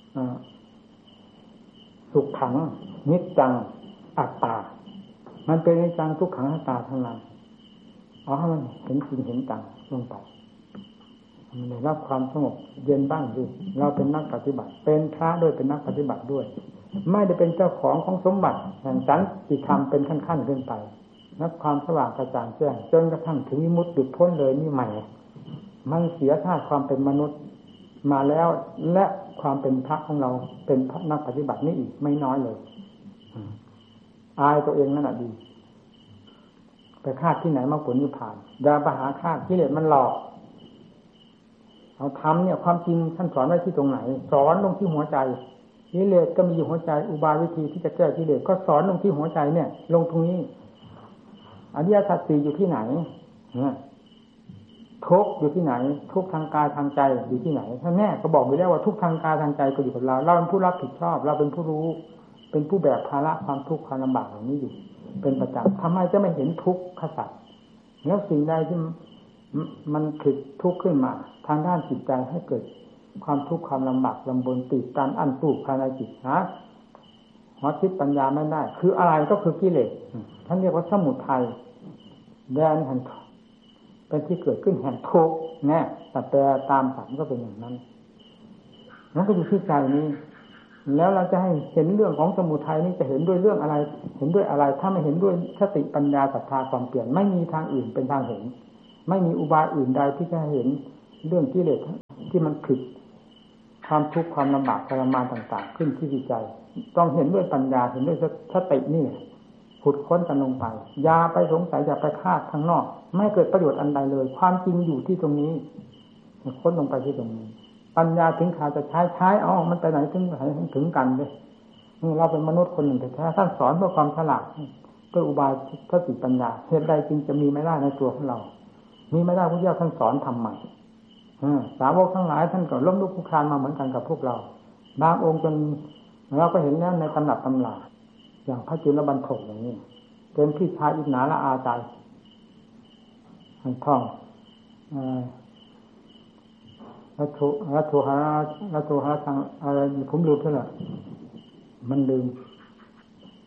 สุขขังนิจจังอัตตามันเป็นนิจจังทุกขังอัตตาทั้งนั้นเอาให้มันเห็นจริงเห็นจังลงไปมันได้รับความสงบเย็นบ้างดิเราเป็นนักปฏิบัติเป็นพระด้วยเป็นนักปฏิบัติด้วยไม่ได้เป็นเจ้าของสมบัติแห่งสันติธรรมเป็นขั้นๆขึ้นไปนับความสว่างกระจ่างแจ้งจนกระทั่งถึงวิมุตติหลุดพ้นเลยนี่ใหม่มันเสียธาตุความเป็นมนุษย์มาแล้วและความเป็นพระของเราเป็นพระนักปฏิบัตินี่อีกไม่น้อยเลยอายตัวเองนั่นแหละดีไปคาดที่ไหนมาผลนิพพานอย่าไปหาคาดกิเลสมันหลอกเอาทำเนี่ยความจริงท่านสอนไว้ที่ตรงไหนสอนลงที่หัวใจกิเลสก็มีอยู่หัวใจอุบายวิธีที่จะแก้กิเลสก็สอนลงที่หัวใจเนี่ยลงตรงนี้อริยสัจสี่อยู่ที่ไหนทุกข์อยู่ที่ไหนทุกข์ทางกายทางใจอยู่ที่ไหนท่านแม่ก็บอกไปแล้วว่าทุกข์ทางกายทางใจก็อยู่กับเราเราเป็นผู้รับผิดชอบเราเป็นผู้รู้เป็นผู้แบกภาระความทุกข์ความลำบากเหล่านี้อยู่เป็นประจำทำไมจะไม่เห็นทุกข์ขสัตว์แล้วสิ่งใดที่มันผิดทุกข์ขึ้นมาทางด้านจิตใจให้เกิดความทุกข์ความลำบากลำบนติดตันอั้นตู้ภายในจิตหัวคิดปัญญาไม่ได้คืออะไรก็คือกิเลสท่านเรียกว่าสมุทัยแดนแห่งเป็นที่เกิดขึ้นแห่งทุกข์แน่แต่แปลตามศัพท์ก็เป็นอย่างนั้นนั่นก็อยู่ที่ใจนี้แล้วเราจะให้เห็นเรื่องของสมุทัยนี้จะเห็นด้วยเรื่องอะไรเห็นด้วยอะไรถ้าไม่เห็นด้วยสติปัญญาศรัทธาความเปลี่ยนไม่มีทางอื่นเป็นทางเห็นไม่มีอุบายอื่นใดที่จะเห็นเรื่องกิเลสที่มันผิดความทุกข์ความลำบากทรมานต่างๆขึ้นที่จิตใจต้องเห็นด้วยปัญญาเห็นด้วยสตินี่ขุดค้นกันลงไปอย่าไปสงสัยอย่าไปคาดข้างนอกไม่เกิดประโยชน์อันใดเลยความจริงอยู่ที่ตรงนี้ค้นลงไปที่ตรงนี้ปัญญาถึงข่าวจะใช้มันไปไหนถึงกันเลยเราเป็นมนุษย์คนหนึ่งแต่ท่านสอนเพื่อความฉลาดเพื่ออุบายสติปัญญาเหตุใดจึงจะมีไม่ได้ในตัวของเรามีไม่ได้พระเจ้าท่านสอนทำใหม่สาวกทั้งหลายท่านก็ล้มลุกคลุกคลานมาเหมือนกันกับพวกเราบางองค์จนเราก็เห็นแล้วในตำหนักตำราอย่างพระจุลบรรทกอย่างนี้เป็นพี่ชายอิจฉาละอาใจท่องรัตโถหะทางอะไรผมลืมเท่าไหร่มันลืม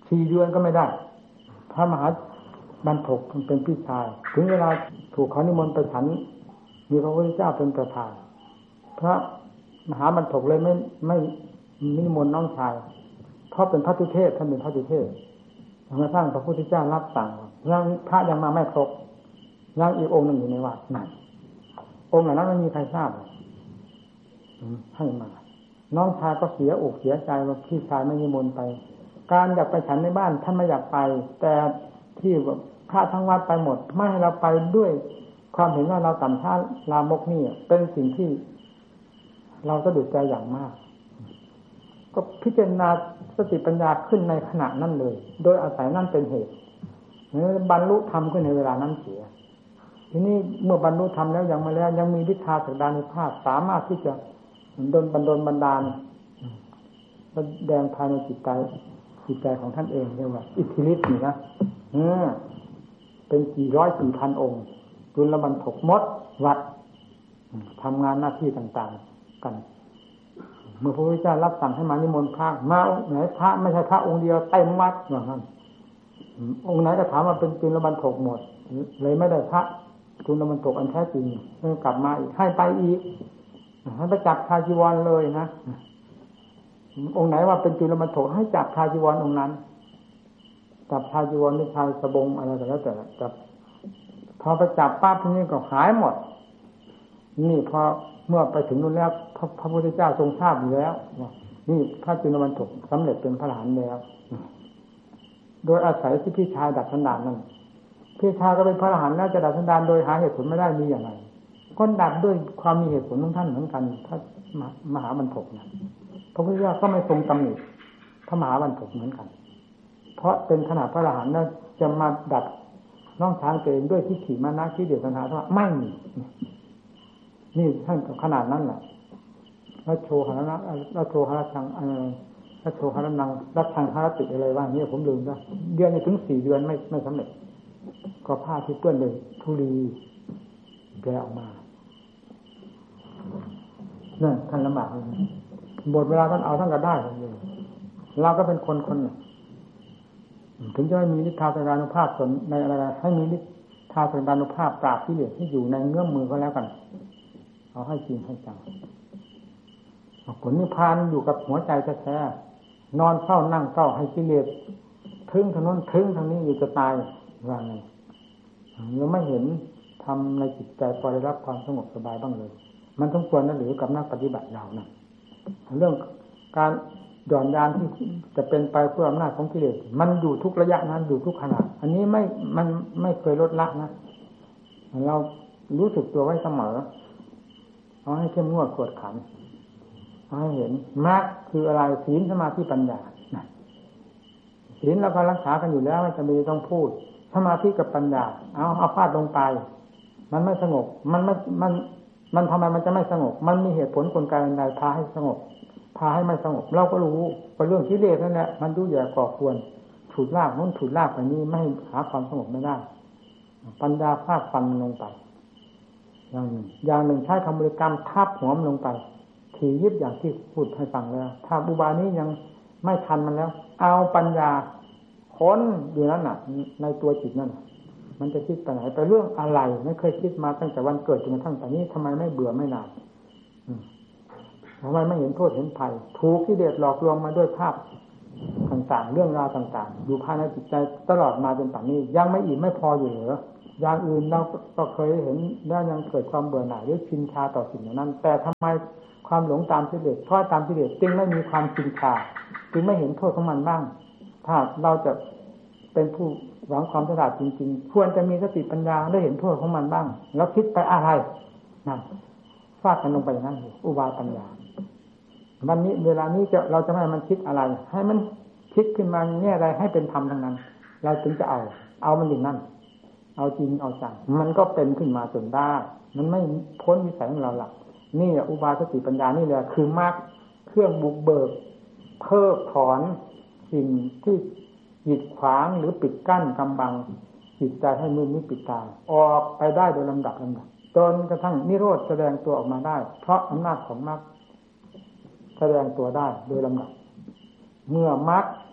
4 เดือนก็ไม่ได้พระมหาบรรทกเป็นพี่ชายถึงเวลาถูกเขานิมนต์ไปฉันมีพระพุทธเจ้าเป็นประธานพระมหาบรรทกเลยไม่นิมนต์น้องชายเพราะเป็นพระตุเทศท่านเป็นพระตุเทศมาสร้างพระพุทธเจ้ารับสั่งยังพระยังมาไม่ครบยังอีกองค์หนึ่งอยู่ในวัดนั่นองค์ไหนนั้นไม่มีใครทราบให้มาน้องชายก็เสียอกเสียใจว่าพี่ชายไม่นิมนต์ไปการอยากไปฉันในบ้านท่านไม่อยากไปแต่ที่พระทั้งวัดไปหมดไม่ให้เราไปด้วยความเห็นว่าเราต่ำช้าลามกนี่เป็นสิ่งที่เราสะดุดใจอย่างมากก็พิจารณาสติปัญญาขึ้นในขณะนั้นเลยโดยอาศัยนั่นเป็นเหตุบรรลุธรรมขึ้นในเวลานั้นเสียทีนี้เมื่อบรรลุธรรมแล้วยังไม่แล้วยังมีวิชาศักดานุภาพสามารถที่จะดลบันดาลแสดงภายในจิตใจของท่านเองเรียกว่าอิทธิฤทธิ์นี่นะเป็น400-4,000 องค์จุลบรรทกมดวัดทำงานหน้าที่ต่างๆกันเมื่อพระพุทธเจ้ารับสั่งให้มานิมนต์พระมาไหนพระไม่ใช่พระองค์เดียวเต็มวัดอย่างนั้นองค์ไหนก็ถามว่าเป็นจุลบรรทกหมดเลยไม่ได้พระจุลบรรทกอันแท้จริงกลับมาอีกให้ไปอีกให้ไปจับชาจีวรเลยนะองค์ไหนว่าเป็นจุลบรรทกให้จับชาจีวรองค์นั้นจับชาจีวรหรือชายสบงอะไรก็แล้วแต่จับพอไปจับปั๊บทีนี้ก็หายหมดนี่พอเมื่อไปถึงนู่นแล้วพระพุทธเจ้าทรงทราบอยู่แล้วนี่พระจุลบรรทกสำเร็จเป็นพระอรหันต์แล้วโดยอาศัยที่พี่ชายดัดสันดานนั่นพี่ชายก็เป็นพระอรหันต์แล้วจะดัดสันดานโดยหาเหตุผลไม่ได้มีอย่างไรก็ดัดด้วยความมีเหตุผลของท่านเหมือนกันพระมหาบรรทกนะพระพุทธเจ้าก็ไม่ทรงตำหนิพระมหาบรรทกเหมือนกันเพราะเป็นขนาดพระอรหันต์แล้วจะมาดัดน้องช้างตัวเองด้วยทิฏฐิมานะที่เดียวกันหาว่าไม่มีนี่ท่านขนาดนั้นแหละแล้วโชหะนะแล้วโชหะชังแล้วโชหะนังรัชังหารติอะไรว่านี่ผมลืมแล้วเดือนนี้ถึง4 เดือนไม่สำเร็จก็ผ้าที่เปื้อนเลยธุลีแกออกมานั่นท่านลำบากเลยบทเวลาท่านเอาท่านก็ได้เลยเราก็เป็นคนหนึ่งถึงจะไม่มีนิทานสังดานุภาพส่วนในอะไรให้มีนิทานสังดานุภาพปราบกิเลสที่อยู่ในเงื้อมมือก็แล้วกันเอาให้จริงให้จังผลนิพพานอยู่กับหัวใจแท้ๆนอนเฝ้านั่งเฝ้าให้กิเลสทึ่งทางโน้นทึ่งทางนี้อยู่จะตายว่าไงเราไม่เห็นทำในจิตใจพอได้รับความสงบสบายบ้างเลยมันต้องควรนะหรือกับนักปฏิบัติเรานะเรื่องการหย่อนยานที่จะเป็นไปเพื่ออำนาจของกิเลสมันอยู่ทุกระยะนั้นอยู่ทุกขณะอันนี้มันไม่เคยลดละนะเรารู้สึกตัวไว้เสมอเอาให้เข้มงวดกวดขันเอาให้เห็นมรรคคืออะไรศีลสมาธิปัญญาศีลเราก็รักษากันอยู่แล้วไม่จำเป็นต้องพูดสมาธิกับปัญญาเอาฟาดลงไปมันไม่สงบมันทำไมมันจะไม่สงบมันมีเหตุผลกลไกใดพาให้สงบพาให้ไม่สงบเราก็รู้ว่าเรื่องกิเลสนั่นแหละมันยุ่ยแย่ก่อควรฉุดลากโน้นฉุดลากไปนี้ไม่หาความสงบไม่ได้ปัญญาฟาดฟันลงไปอย่างหนึ่งใช้คำบริกรรมทับหัวมันลงไปถี่ยิบอย่างที่พูดให้ฟังแล้วถ้าอุบายนี้ยังไม่ทันมันแล้วเอาปัญญาค้นอยู่นั่นน่ะในตัวจิตนั่นมันจะคิดไปไหนไปเรื่องอะไรไม่เคยคิดมาตั้งแต่วันเกิดจนกระทั่งตอนนี้ทำไมไม่เบื่อไม่นานทำไมไม่เห็นโทษเห็นภัยถูกกิเลสหลอกลวงมาด้วยภาพต่างๆเรื่องราวต่างๆอยู่ภายในจิตใจตลอดมาจนป่านนี้ยังไม่อิ่มไม่พออยู่เหรออย่างอื่นเราก็เคยเห็นแล้วยังเกิดความเบื่อหน่ายหรือชินชาต่อสิ่งนั้นแต่ทำไมความหลงตามกิเลสเพราะตามกิเลสจึงไม่มีความชินชาจึงไม่เห็นโทษของมันบ้างถ้าเราจะเป็นผู้หวังความฉลาดจริงๆควรจะมีสติปัญญาได้เห็นโทษของมันบ้างแล้วคิดไปอะไรนั่นฟาดกันลงไปอย่างนั้นอุบายปัญญาวันนี้เวลานี้เราจะไม่ให้มันคิดอะไรให้มันคิดขึ้นมาแง่ใดให้เป็นธรรมทั้งนั้นเราถึงจะเอามันอย่างนั้นเอาจริงเอาจังมันก็เป็นขึ้นมาจนได้มันไม่พ้นวิสัยของเราหลักนี่อุบายสติปัญญานี่แหละคือมรรคเครื่องบุกเบิกเพิกถอนสิ่งที่กีดขวางหรือปิดกั้นกำบังจิตใจให้มืดมิดปิดตาออกไปได้โดยลำดับจนกระทั่งนิโรธแสดงตัวออกมาได้เพราะอำนาจของมรรคแสดงตัวได้โดยลำดับเมื่อมรรค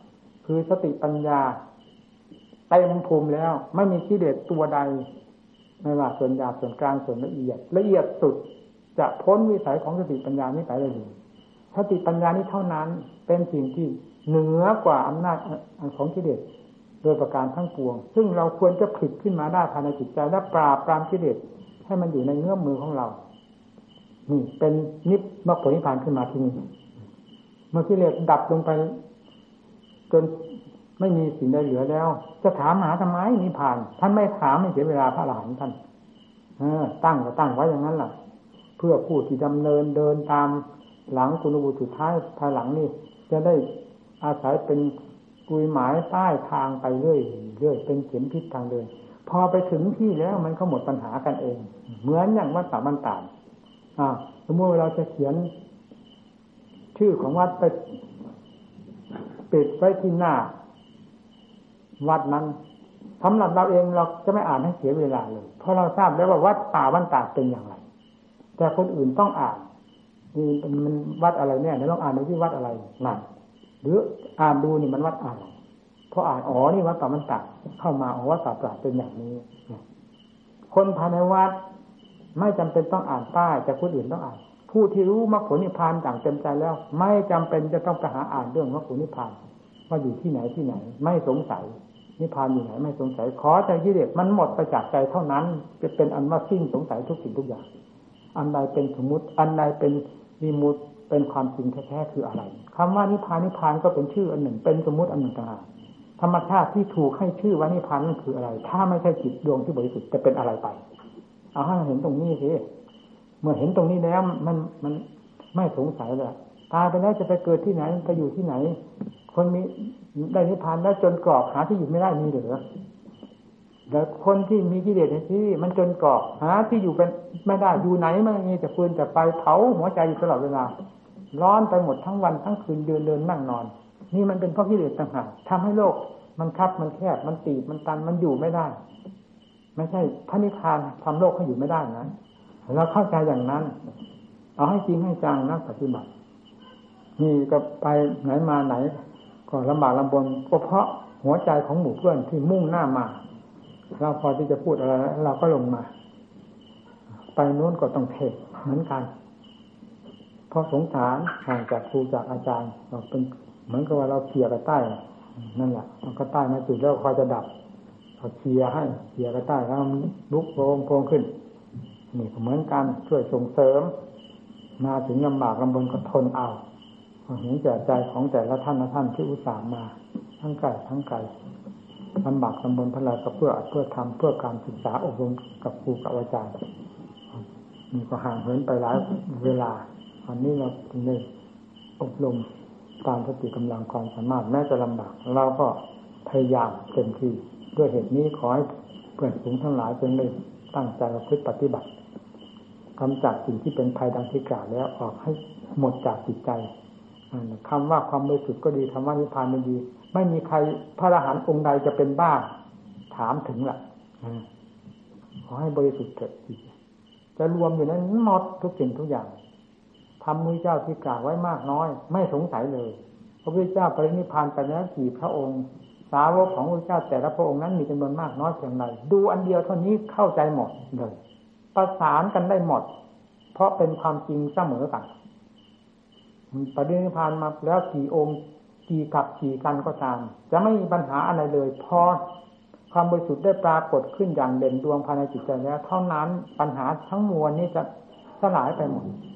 คือสติปัญญาเต็มภูมิแล้วไม่มีกิเลสตัวใดไม่ว่าส่วนหยาบส่วนกลางส่วนละเอียดสุดจะพ้นวิสัยของสติปัญญานี้ไปได้เลยสติปัญญานี้เท่านั้นเป็นสิ่งที่เหนือกว่าอำนาจของกิเลสโดยประการทั้งปวงซึ่งเราควรจะผลิตขึ้นมาได้ภายในจิตใจและปราบปรามกิเลสให้มันอยู่ในเงื้อมมือของเรานี่เป็นมรรคผลนิพพานขึ้นมาที่นี่เมื่อกิเลสดับลงไปจนไม่มีสิ่งใดเหลือแล้วจะถามหาทำไมนิพพานท่านไม่ถามไม่เสียเวลาพระอรหันต์ท่านตั้งก็ตั้งไว้อย่างนั้นแหละเพื่อผู้ที่ดำเนินเดินตามหลังคุณบุตรสุดท้ายภายหลังนี่จะได้อาศัยเป็นกุยหมายใต้ทางไปเรื่อยเป็นเข็มทิศทางเดินพอไปถึงที่แล้วมันก็หมดปัญหากันเองเหมือนอย่างวัดป่าบ้านตาดสมมติเราจะเขียนชื่อของวัดไปปิดไว้ที่หน้าวัดนั้นสำหรับเราเองเราจะไม่อ่านให้เสียเวลาเลยเพราะเราทราบแล้วว่าวัดป่าบ้านตาดเป็นอย่างไรแต่คนอื่นต้องอ่านนี่มันวัดอะไรเนี่ยเดี๋ยวลองอ่านดูที่วัดอะไรนั่นหรืออ่านดูนี่มันวัดอะไรพออ่านนี่วัดป่าบ้านตาดเข้ามาวัดป่าบ้านตาดเป็นอย่างนี้คนภายในวัดไม่จำเป็นต้องอ่านป้ายแต่คนอื่นต้องอ่านผู้ที่รู้มรรคผลนิพพานอย่างเต็มใจแล้วไม่จำเป็นจะต้องไปหาอ่านเรื่องมรรคผลนิพพานว่าอยู่ที่ไหนไม่สงสัยนิพพานอยู่ไหนไม่สงสัยขอใจกิเลสมันหมดไปจากใจเท่านั้นจะเป็นอันว่าสิ้นสงสัยทุกสิ่งทุกอย่างอันใดเป็นสมมุติอันใดเป็นวิมุตติเป็นความจริงแท้ๆคืออะไรคำว่านิพพานก็เป็นชื่ออันหนึ่งเป็นสมมุติอันหนึ่งต่างหากธรรมชาติที่ถูกให้ชื่อว่านิพพานนั่นคืออะไรถ้าไม่ใช่จิตดวงที่บริสุทธิ์จะเป็นอะไรไปเอาให้เห็นตรงนี้สิเมื่อเห็นตรงนี้แล้วมันไม่สงสัยเลยตายไปแล้วจะไปเกิดที่ไหนไปอยู่ที่ไหนคนมีได้นิพพานแล้วจนกรอกหาที่อยู่ไม่ได้มีหรือแต่คนที่มีกิเลสที่มันจนกรอกหาที่อยู่เป็นไม่ได้อยู่ไหนมันมีแต่ฟืนแต่ไฟเผาหัวใจอยู่ตลอดเวลาร้อนไปหมดทั้งวันทั้งคืนเดินนั่งนอนนี่มันเป็นเพราะกิเลสต่างหากทำให้โลกมันคับมันแคบมันตีบมันตันมันอยู่ไม่ได้ไม่ใช่พระนิพพานทำโลกให้อยู่ไม่ได้นะเราเข้าใจอย่างนั้นเอาให้จริงให้จังนักปฏิบัตินี่ก็ไปไหนมาไหนก็ลำบากลำบนก็เพราะหัวใจของหมู่เพื่อนที่มุ่งหน้ามาเราพอที่จะพูดอะไรเราก็ลงมาไปโน้นก็ต้องเทศเหมือนกันเพราะสงสารห่างจากครูจากอาจารย์เราเป็นเหมือนกับว่าเราเคลียร์กับใต้นั่นแหละมันก็ใต้มาจุดแล้วคอยจะดับเขาเคลียร์ให้เคลียร์กับใต้แล้วลุกโพงขึ้นนี่ก็เหมือนกันช่วยส่งเสริมมาถึงลำบากลำบนก็ทนเอาเห็นใจของแต่ละท่านที่อุตส่าห์มาทั้งไกลลำบากลำบนพลายก็เพื่อทำเพื่อการศึกษาอบรมกับครูกับอาจารย์นี่ก็ห่างเหินไปหลายเวลาวันนี้เราถึงได้อบรมตามสติกำลังความสามารถแม้จะลำบากเราก็พยายามเต็มที่ด้วยเหตุนี้ขอให้เพื่อนฝูงทั้งหลายจงได้ตั้งใจประพฤติปฏิบัติกำจัดสิ่งที่เป็นภัยดังที่กล่าวแล้วออกให้หมดจากจิตใจคำว่าความบริสุทธิ์ก็ดีคำว่านิพพานก็ดีไม่มีใครพระอรหันต์องค์ใดจะเป็นบ้าถามถึงล่ะขอให้บริสุทธิ์เถิดจะรวมอยู่นั้นหมดทุกสิ่งทุกอย่างธรรมพระเจ้าที่กล่าวไว้มากน้อยไม่สงสัยเลยพระพุทธเจ้าปรินิพพานไปแล้วกี่พระองค์สาวกของพระพุทธเจ้าแต่ละพระองค์นั้นมีจำนวนมากน้อยเพียงไรดูอันเดียวเท่านี้เข้าใจหมดเลยประสานกันได้หมดเพราะเป็นความจริงเสมอกันปรินิพพานมาแล้วกี่องค์กี่กับกี่กันก็ตามจะไม่มีปัญหาอะไรเลยพอความบริสุทธิ์ได้ปรากฏขึ้นอย่างเด่นดวงภายในจิตใจแล้วเท่านั้นปัญหาทั้งมวลนี้จะสลายไปหมด